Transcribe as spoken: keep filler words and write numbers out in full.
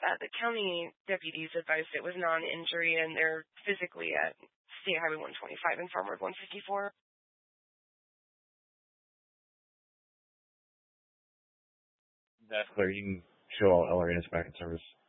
uh, the county deputies advised it was non-injury, and they're physically at State Highway one twenty-five and Farm Road one fifty-four. That's clear. You can show all L R Ns back in service.